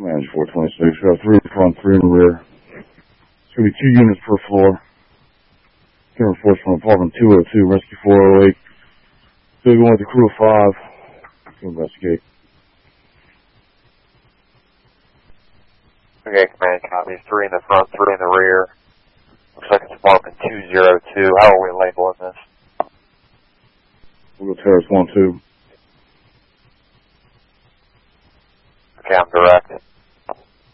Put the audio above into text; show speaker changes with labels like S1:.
S1: Command 426. We got 3 in front, 3 in the rear. It's going to be 2 units per floor. Came reinforced from apartment 202, rescue 408. Still going with the crew of 5 to investigate.
S2: Okay, Command, copy. 3 in the front, 3 in the rear. Looks like it's apartment 202. How are we labeling this?
S1: We'll go Terrace 1-2.
S2: Okay, I'm direct.